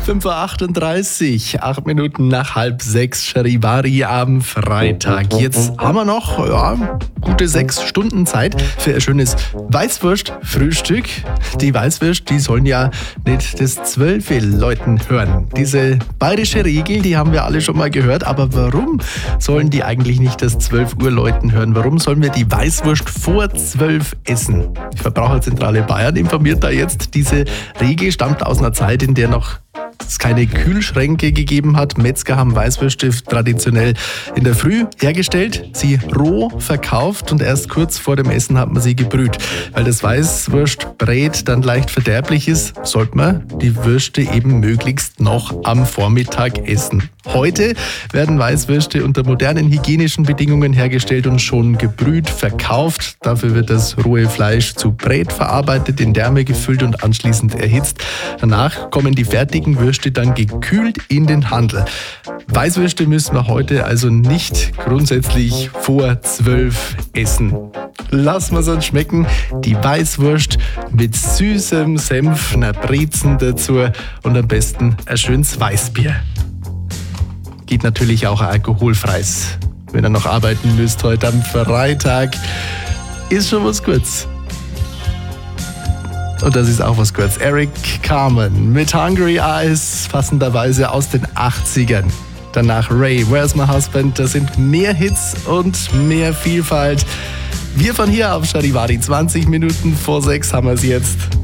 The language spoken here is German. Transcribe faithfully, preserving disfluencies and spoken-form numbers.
fünf Uhr achtunddreißig, acht Minuten nach halb sechs, Charivari am Freitag. Jetzt haben wir noch ja, gute sechs Stunden Zeit für ein schönes Weißwurst-Frühstück. Die Weißwürst, die sollen ja nicht das Zwölfe läuten hören. Diese bayerische Regel, die haben wir alle schon mal gehört. Aber warum sollen die eigentlich nicht das zwölf Uhr läuten hören? Warum sollen wir die Weißwurst vor zwölf essen? Die Verbraucherzentrale Bayern informiert da jetzt. Diese Regel stammt aus einer Zeit, in der noch es keine Kühlschränke gegeben hat. Metzger haben Weißwürste traditionell in der Früh hergestellt, sie roh verkauft und erst kurz vor dem Essen hat man sie gebrüht. Weil das Weißwurstbrät dann leicht verderblich ist, sollte man die Würste eben möglichst noch am Vormittag essen. Heute werden Weißwürste unter modernen hygienischen Bedingungen hergestellt und schon gebrüht verkauft. Dafür wird das rohe Fleisch zu Brät verarbeitet, in Därme gefüllt und anschließend erhitzt. Danach kommen die fertigen Würste dann gekühlt in den Handel. Weißwürste müssen wir heute also nicht grundsätzlich vor zwölf essen. Lassen wir es uns schmecken. Die Weißwurst mit süßem Senf, einer Brezen dazu und am besten ein schönes Weißbier. Geht natürlich auch ein alkoholfreies. Wenn ihr noch arbeiten müsst heute am Freitag, ist schon was Gutes. Und das ist auch was Gutes. Eric Carmen mit Hungry Eyes, passenderweise aus den achtzigern. Danach Ray, Where's My Husband? Da sind mehr Hits und mehr Vielfalt. Wir von hier auf Charivari, zwanzig Minuten vor sechs haben wir es jetzt.